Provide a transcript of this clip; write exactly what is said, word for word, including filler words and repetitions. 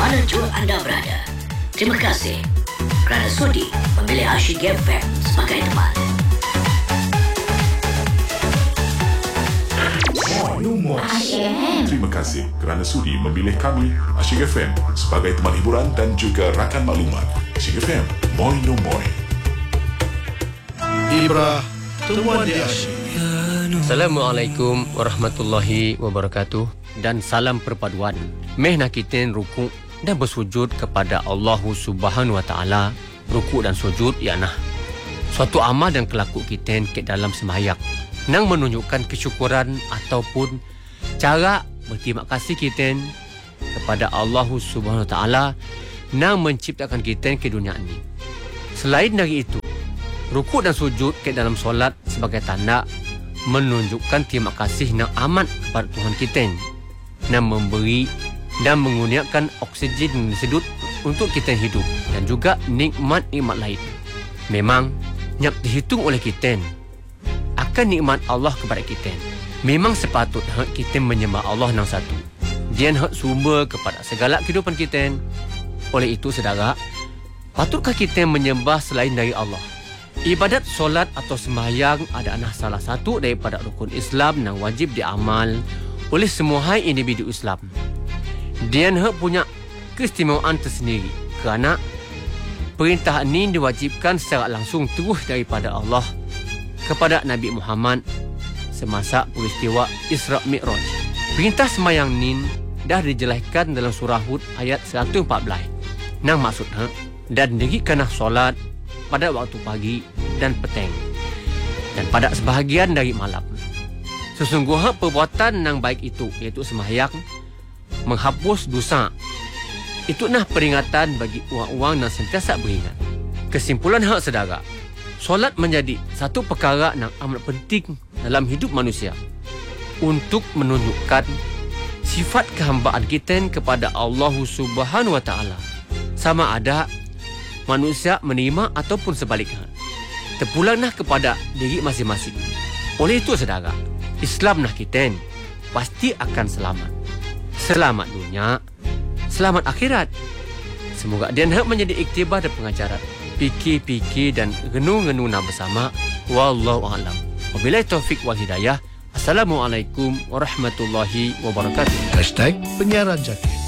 mana jua anda berada. Terima kasih kerana sudi memilih Asyik F M sebagai teman. Moi, terima kasih kerana sudi memilih kami Asyik F M sebagai teman hiburan dan juga rakan maklumat. Asyik F M, moi no moi. Ibrah temuan di Asyik. Assalamualaikum warahmatullahi wabarakatuh dan salam perpaduan. Meh nak kita rukuk dan bersujud kepada Allah Subhanahu Wa Taala. Rukuk dan sujud ialah suatu amal dan kelaku kita ke dalam sembahyang nang menunjukkan kesyukuran ataupun cara berterima kasih kita kepada Allah Subhanahu Wa Taala nang menciptakan kita ke dunia ini. Selain dari itu, rukuk dan sujud ke dalam solat sebagai tanda menunjukkan terima kasih yang amat kepada Tuhan kita yang memberi dan menggunakan oksigen yang disedut untuk kita hidup dan juga nikmat-nikmat lain. Memang yang dihitung oleh kita akan nikmat Allah kepada kita. Memang sepatutnya kita menyembah Allah yang satu. Dia hak sumber kepada segala kehidupan kita. Oleh itu, saudara, patutkah kita menyembah selain dari Allah? Ibadat solat atau sembahyang adalah salah satu daripada rukun Islam yang wajib diamal oleh semua individu Islam. Dia hak punya keistimewaan tersendiri kerana perintah ini diwajibkan secara langsung terus daripada Allah kepada Nabi Muhammad semasa peristiwa Isra' Mi'raj. Perintah sembahyang ini dah dijelaskan dalam surah Hud ayat seratus empat belas. Nang maksudnya, dan dirikanlah solat pada waktu pagi dan petang dan pada sebahagian dari malam. Sesungguhnya perbuatan yang baik itu, iaitu sembahyang, menghapus dosa. Itu nah peringatan bagi orang-orang yang sentiasa beringat. Kesimpulan hak saudara, solat menjadi satu perkara yang amat penting dalam hidup manusia untuk menunjukkan sifat kehambaan kita kepada Allah Subhanahu Wa Taala, sama ada manusia menerima ataupun sebaliknya. Terpulanglah kepada diri masing-masing. Oleh itu saudara, Islam nak kita pasti akan selamat. Selamat dunia, selamat akhirat. Semoga dia nak menjadi iktibar dan pengajaran. Fikir-fikir dan renung-renung bersama. Wallahu a'lam. Wabillahi taufik wal hidayah. Assalamualaikum warahmatullahi wabarakatuh. Hashtag Penyiaran Jakit.